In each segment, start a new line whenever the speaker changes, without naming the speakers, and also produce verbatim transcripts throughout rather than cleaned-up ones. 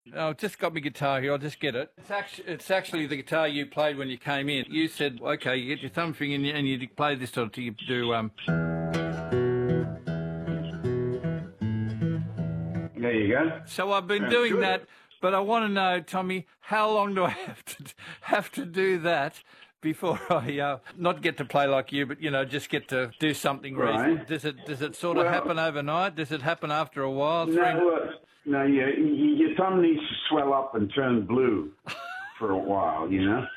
Oh, I've just got my guitar here. I'll just get it. It's actually, it's actually the guitar you played when you came in. You said, okay, you get your thumb finger and you, and you play this sort of thing. You do, um...
There you go.
So I've been
That's
doing
good.
that, but I want to know, Tommy, how long do I have to have to do that before I uh, not get to play like you, but, you know, just get to do something
Right.
reasonable? Does it, does it sort of
Well-
happen overnight? Does it happen after a while?
No,
Three-
look, no, you, you, your thumb needs to swell up and turn blue for a while, you know?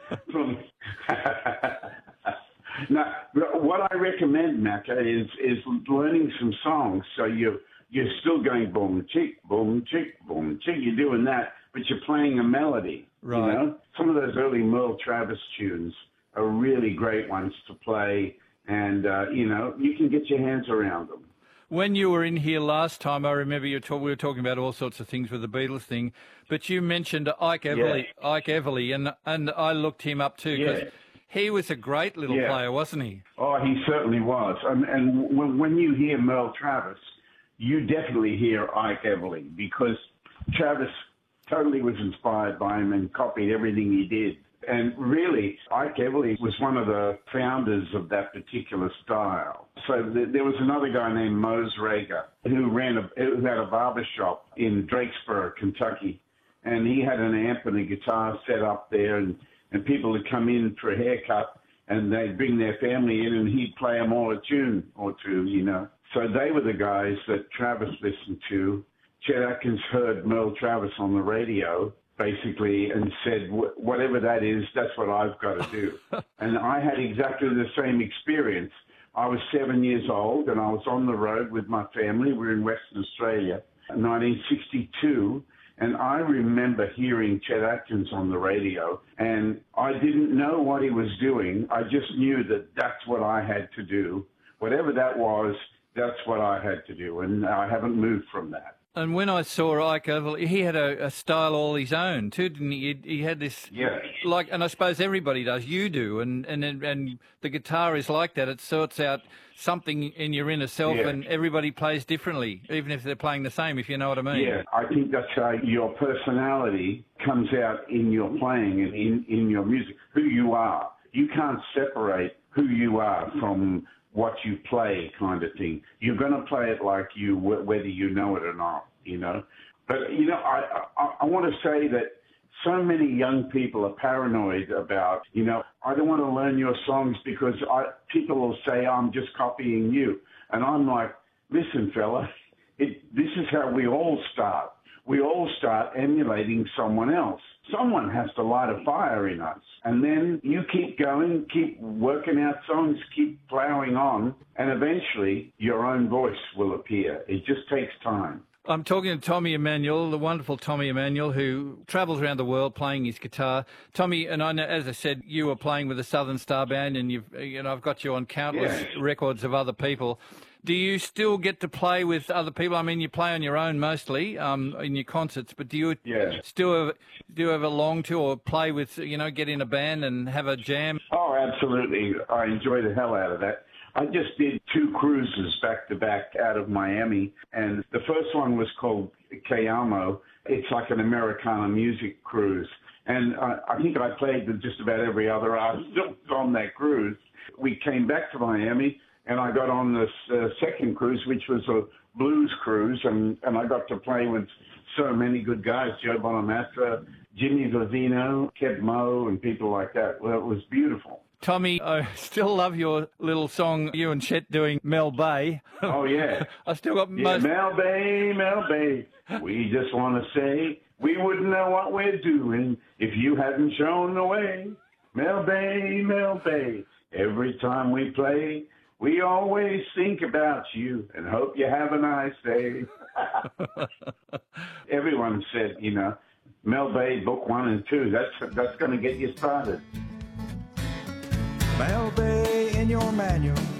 No, what I recommend, Macca, is is learning some songs so you you're still going boom chick boom chick boom chick. You're doing that, but you're playing a melody.
Right.
You know, some of those early Merle Travis tunes are really great ones to play, and uh, you know you can get your hands around them.
When you were in here last time, I remember you talk, we were talking about all sorts of things with the Beatles thing, but you mentioned Ike Everly, Ike Everly, and and I looked him up too because
Yeah.
he was a great little
Yeah.
player, wasn't he?
Oh, he certainly was. And, and when, when you hear Merle Travis, you definitely hear Ike Everly because Travis totally was inspired by him and copied everything he did. And really, Ike Everly was one of the founders of that particular style. So th- there was another guy named Mose Rager who ran a, who had a barber shop in Drakesboro, Kentucky. And he had an amp and a guitar set up there, and, and people would come in for a haircut, and they'd bring their family in, and he'd play them all a tune or two, you know. So they were the guys that Travis listened to. Chet Atkins heard Merle Travis on the radio, basically, and said, whatever that is, that's what I've got to do. And I had exactly the same experience. I was seven years old, and I was on the road with my family. We were in Western Australia in nineteen sixty-two. And I remember hearing Chet Atkins on the radio, and I didn't know what he was doing. I just knew that that's what I had to do. Whatever that was, that's what I had to do, and I haven't moved from that.
And when I saw Ike Everly, he had a, a style all his own too, didn't he? He, he had this,
Yeah.
like, and I suppose everybody does. You do, and and and the guitar is like that. It sorts out something in your inner self,
Yeah.
and everybody plays differently, even if they're playing the same. If you know what I mean.
Yeah, I think that's how your personality comes out in your playing and in, in your music, who you are. You can't separate who you are from what you play, kind of thing. You're going to play it like you, whether you know it or not, you know. But, you know, I, I, I want to say that so many young people are paranoid about, you know, I don't want to learn your songs because I, people will say I'm just copying you. And I'm like, listen, fella, it, this is how we all start. We all start emulating someone else. Someone has to light a fire in us. And then you keep going, keep working out songs, keep plowing on, and eventually your own voice will appear. It just takes time.
I'm talking to Tommy Emmanuel, the wonderful Tommy Emmanuel, who travels around the world playing his guitar. Tommy, and I know, as I said, you were playing with the Southern Star Band, and you've, you know, I've got you on countless
Yeah.
records of other people. Do you still get to play with other people? I mean, you play on your own mostly um, in your concerts, but do you
Yeah.
still have, do you ever long to or play with, you know, get in a band and have a jam?
Oh, absolutely. I enjoy the hell out of that. I just did two cruises back to back out of Miami, and the first one was called Kayamo. It's like an Americana music cruise, and I, I think I played with just about every other artist on that cruise. We came back to Miami, and I got on this uh, second cruise, which was a blues cruise, and, and I got to play with so many good guys, Joe Bonamassa, Jimmy Vivino, Kev Moe, and people like that. Well, it was beautiful.
Tommy, I still love your little song, you and Chet doing Mel Bay.
Oh, yeah.
I still got
Yeah,
most...
Mel Bay, Mel Bay, we just want to say we wouldn't know what we're doing if you hadn't shown the way. Mel Bay, Mel Bay, every time we play, we always think about you and hope you have a nice day. Everyone said, you know, Mel Bay, book one and two, that's, that's going to get you started.
Mel Bay in your manual